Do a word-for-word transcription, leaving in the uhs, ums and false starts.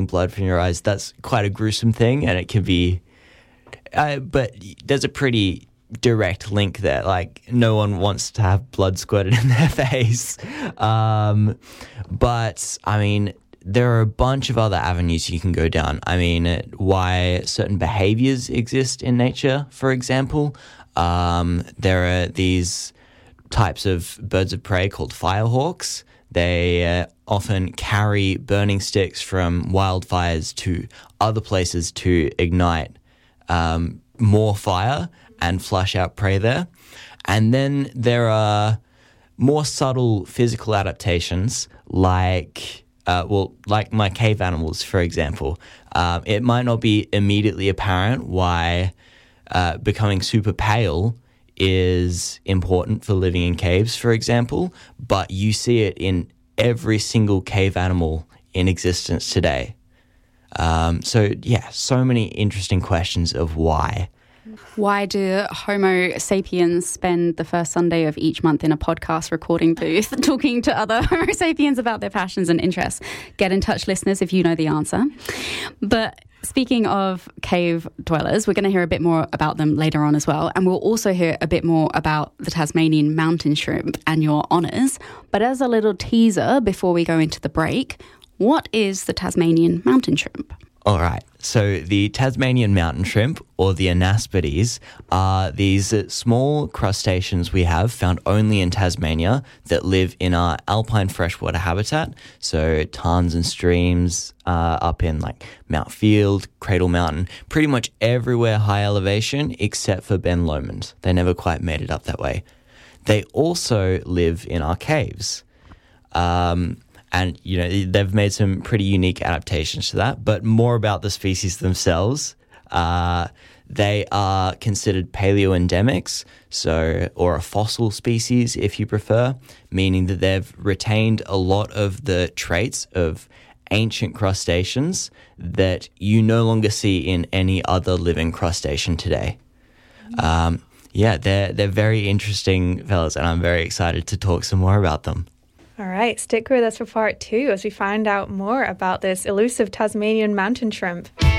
blood from your eyes, that's quite a gruesome thing, and it can be... Uh, but there's a pretty direct link there. Like, no one wants to have blood squirted in their face. Um, but, I mean, there are a bunch of other avenues you can go down. I mean, why certain behaviors exist in nature, for example. Um, there are these types of birds of prey called firehawks. They uh, often carry burning sticks from wildfires to other places to ignite um, more fire and flush out prey there. And then there are more subtle physical adaptations like, uh, well, like my cave animals, for example. Um, it might not be immediately apparent why uh, becoming super pale is important for living in caves, for example, but you see it in every single cave animal in existence today. Um, so, yeah, so many interesting questions of why. Why do Homo sapiens spend the first Sunday of each month in a podcast recording booth talking to other Homo sapiens about their passions and interests? Get in touch, listeners, if you know the answer. But speaking of cave dwellers, we're going to hear a bit more about them later on as well. And we'll also hear a bit more about the Tasmanian mountain shrimp and your honours. But as a little teaser before we go into the break, what is the Tasmanian mountain shrimp? All right. So the Tasmanian mountain shrimp, or the Anaspides, are these small crustaceans we have found only in Tasmania that live in our alpine freshwater habitat. So tarns and streams uh, up in like Mount Field, Cradle Mountain, pretty much everywhere high elevation except for Ben Lomond. They never quite made it up that way. They also live in our caves. Um... And, you know, they've made some pretty unique adaptations to that. But more about the species themselves. Uh, they are considered paleoendemics, so or a fossil species, if you prefer, meaning that they've retained a lot of the traits of ancient crustaceans that you no longer see in any other living crustacean today. Um, yeah, they're, they're very interesting fellas, and I'm very excited to talk some more about them. All right, stick with us for part two as we find out more about this elusive Tasmanian mountain shrimp.